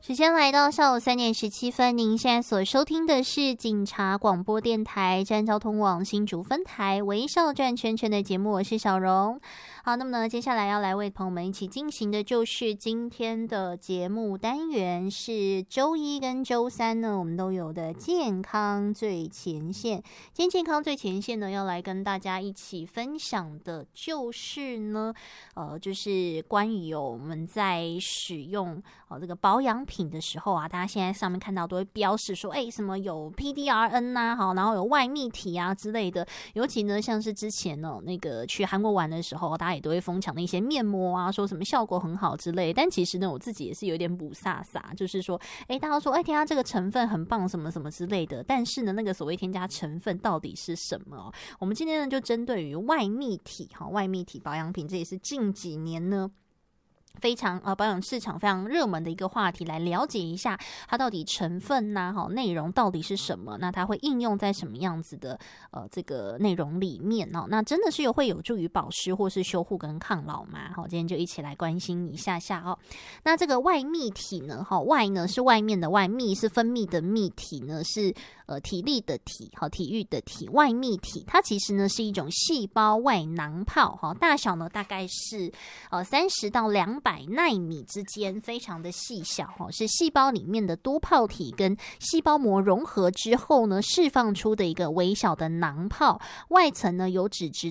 时间来到下午3点17分，您现在所收听的是警察广播电台占交通网新竹分台微笑转圈圈的节目，我是小荣。好，那么呢，接下来要来为朋友们一起进行的就是今天的节目单元，是周一跟周三呢，我们都有的健康最前线。今天健康最前线呢，要来跟大家一起分享的就是呢，就是关于我们在使用这个保养品的时候啊，大家现在上面看到都会标示说，什么有 PDRN 啊，好，然后有外泌体啊之类的。尤其呢，像是之前那个去韩国玩的时候，大家也都会疯抢的一些面膜啊，说什么效果很好之类的。但其实呢，我自己也是有点不飒飒，就是说，大家说，添加这个成分很棒，什么什么之类的。但是呢，那个所谓添加成分到底是什么？我们今天呢，就针对于外泌体，外泌体保养品，这也是近几年呢非常保养市场非常热门的一个话题，来了解一下它到底成分呐、内容到底是什么，那它会应用在什么样子的这个内容里面哦？那真的是会有助于保湿或是修护跟抗老吗？好，今天就一起来关心一下下哦。那这个外泌体呢，外呢是外面的外，泌是分泌的泌，体呢是体力的体，体育的体，外泌体它其实呢是一种细胞外囊泡，大小呢大概是30到200奈米之间，非常的细小，是细胞里面的多泡体跟细胞膜融合之后呢释放出的一个微小的囊泡，外层呢有脂质